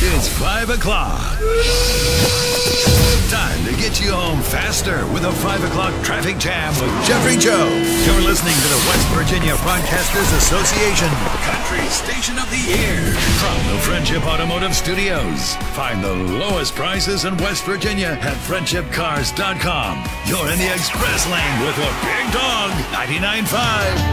It's 5 o'clock. Time to get you home faster with a 5 o'clock traffic jam with Jeffrey Joe. You're listening to the West Virginia Broadcasters Association Country Station of the Year from the Friendship Automotive Studios. Find the lowest prices in West Virginia at friendshipcars.com. You're in the express lane with a big dog, 99.5